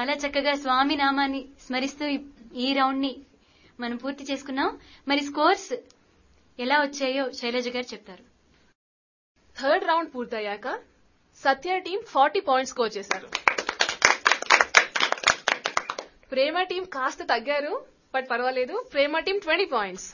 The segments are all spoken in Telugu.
చాలా చక్కగా స్వామి నామాన్ని స్మరిస్తూ ఈ రౌండ్ ని మనం పూర్తి చేసుకున్నాం. మరి స్కోర్స్ ఎలా వచ్చాయో శైలజ గారు చెప్తారు. థర్డ్ రౌండ్ పూర్తయ్యాక సత్య టీం 40 పాయింట్స్ స్కోర్ చేశారు. ప్రేమ టీం కాస్త తగ్గారు, బట్ పర్వాలేదు. ప్రేమ టీం 20 పాయింట్స్.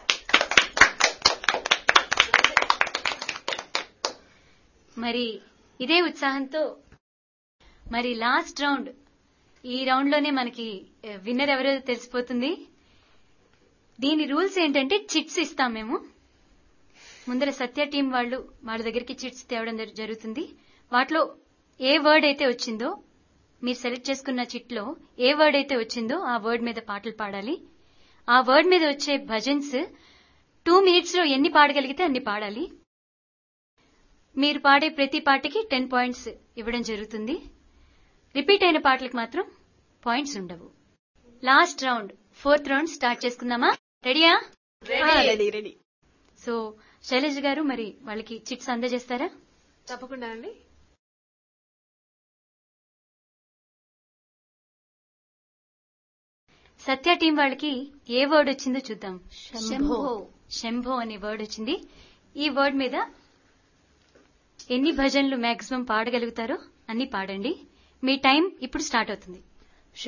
మరి ఇదే ఉత్సాహంతో మరి లాస్ట్ రౌండ్, ఈ రౌండ్ లోనే మనకి విన్నర్ ఎవరో తెలిసిపోతుంది. దీని రూల్స్ ఏంటంటే చిట్స్ ఇస్తాం మేము. ముందర సత్య టీం వాళ్ళ దగ్గరికి చిట్స్ తేవడం జరుగుతుంది. వాటిలో ఏ వర్డ్ అయితే వచ్చిందో, మీరు సెలెక్ట్ చేసుకున్న చిట్ లో ఏ వర్డ్ అయితే వచ్చిందో ఆ వర్డ్ మీద పాటలు పాడాలి. ఆ వర్డ్ మీద వచ్చే భజన్స్ 2 minutes లో ఎన్ని పాడగలిగితే అన్ని పాడాలి. మీరు పాడే ప్రతి పాటకి 10 పాయింట్స్ ఇవ్వడం జరుగుతుంది. రిపీట్ అయిన పాటలకు మాత్రం పాయింట్స్ ఉండవు. Last round, 4th round start చేసుకుందామా? రెడీయా? రెడీ. సో శైలజ గారు మరి వాళ్ళకి చిట్స్ అందజేస్తారా? తప్పకుండా అండి. సత్య టీం వాళ్ళకి ఏ వర్డ్ వచ్చిందో చూద్దాం. శంభో అనే వర్డ్ వచ్చింది. ఈ వర్డ్ మీద ఎన్ని భజనలు మాక్సిమం పాడగలుగుతారో అన్ని పాడండి. మీ టైం ఇప్పుడు స్టార్ట్ అవుతుంది.